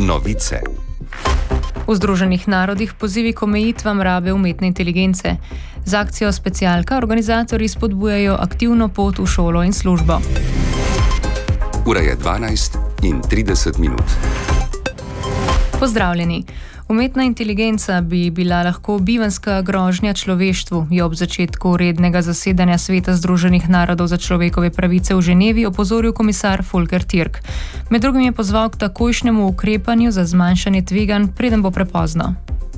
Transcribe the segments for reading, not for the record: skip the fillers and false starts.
Novice. V Združenih narodih pozivi k omejitvam rabe umetne inteligence. Z akcijo Specialka organizatorji spodbujajo aktivno pot v šolo in službo. Ura je 12:30. Pozdravljeni. Umetna inteligenca bi bila lahko bivanska grožnja človeštvu, je ob začetku rednega zasedanja Sveta Združenih narodov za človekove pravice v Ženevi opozoril komisar Volker Türk. Med drugim je pozval k takojšnjemu ukrepanju za zmanjšanje tveganj, preden bo prepozno.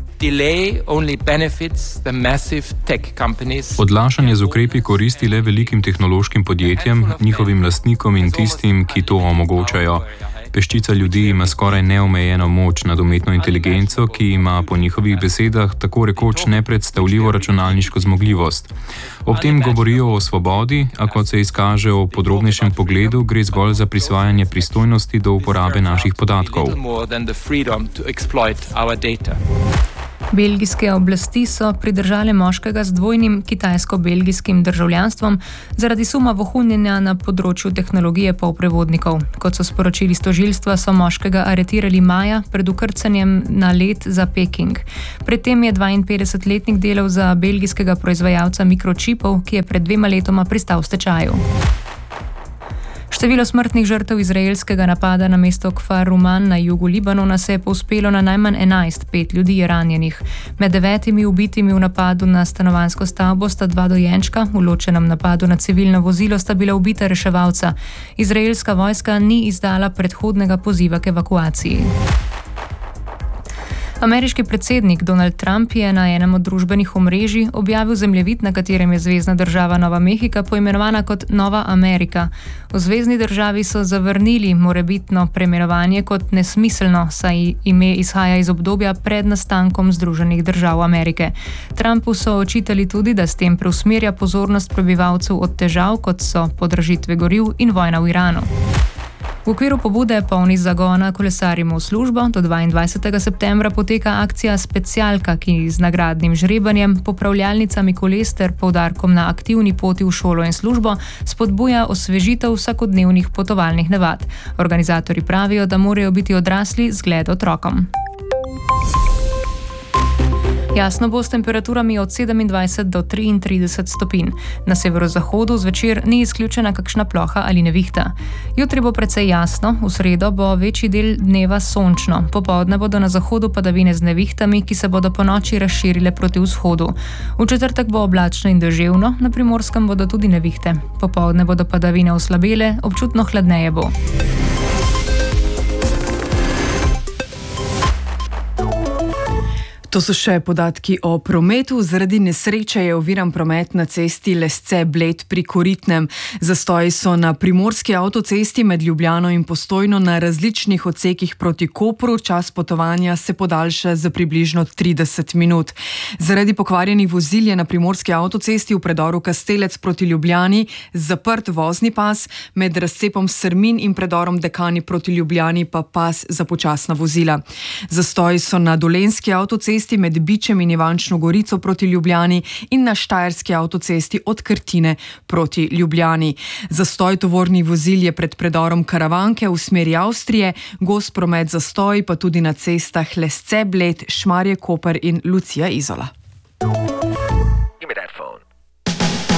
Odlašanje z ukrepi koristi le velikim tehnološkim podjetjem, njihovim lastnikom in tistim, ki to omogočajo. Peščica ljudi ima skoraj neomejeno moč nad umetno inteligenco, ki ima po njihovih besedah tako rekoč nepredstavljivo računalniško zmogljivost. Ob tem govorijo o svobodi, a kot se izkaže v podrobnejšem pogledu, gre zgolj za prisvajanje pristojnosti do uporabe naših podatkov. Belgijske oblasti so pridržale moškega z dvojnim kitajsko-belgijskim državljanstvom zaradi suma vohunjenja na področju tehnologije polprevodnikov. Kot so sporočili iz tožilstva, so moškega aretirali maja pred ukrcanjem na let za Peking. Predtem je 52-letnik delal za belgijskega proizvajalca mikročipov, ki je pred 2 letoma pristal v stečaju. Število smrtnih žrtev izraelskega napada na mesto Kfar Ruman na jugu Libanona se je povzpelo na najmanj 11, 5 ljudi je ranjenih. Med 9 ubitimi v napadu na stanovanjsko stavbo sta 2 dojenčka, v ločenem napadu na civilno vozilo sta bila ubita reševalca. Izraelska vojska ni izdala predhodnega poziva k evakuaciji. Ameriški predsednik Donald Trump je na enem od družbenih omrežij objavil zemljevid, na katerem je zvezna država Nova Mehika poimenovana kot Nova Amerika. V zvezni državi so zavrnili morebitno preimenovanje kot nesmiselno, saj ime izhaja iz obdobja pred nastankom Združenih držav Amerike. Trumpu so očitali tudi, da s tem preusmerja pozornost prebivalcev od težav, kot so podražitve goriv in vojna v Iranu. V okviru pobude Polni zagona kolesarimo v službo do 22. septembra poteka akcija Specialka, ki z nagradnim žrebanjem, popravljalnicami koles ter poudarkom na aktivni poti v šolo in službo spodbuja osvežitev vsakodnevnih potovalnih navad. Organizatorji pravijo, da morajo biti odrasli zgled otrokom. Jasno bo s temperaturami od 27 do 33 stopinj. Na severozahodu zvečer ni izključena kakšna ploha ali nevihta. Jutri bo precej jasno, v sredo bo večji del dneva sončno. Popoldne bodo na zahodu padavine z nevihtami, ki se bodo ponoči razširile proti vzhodu. V četrtek bo oblačno in deževno, na Primorskem bodo tudi nevihte. Popoldne bodo padavine oslabele, občutno hladneje bo. To so še podatki o prometu. Zaradi nesreče je oviran promet na cesti Lesce-Bled pri Koritnem. Zastoji so na primorski avtocesti med Ljubljano in Postojno na različnih odsekih proti Kopru. Čas potovanja se podaljša za približno 30 minut. Zaradi pokvarjenih vozil je na primorski avtocesti v predoru Kastelec proti Ljubljani zaprt vozni pas, med razcepom Srmin in predorom Dekani proti Ljubljani pa pas za počasna vozila. Zastoji so na dolenjski avtocesti med Bičem in Ivančno Gorico proti Ljubljani in na štajerski avtocesti od Krtine proti Ljubljani. Zastoj tovornih vozil je pred predorom Karavanke v smeri Avstrije, gost promet zastoj pa tudi na cestah Lesce-Bled, Šmarje-Koper in Lucija-Izola.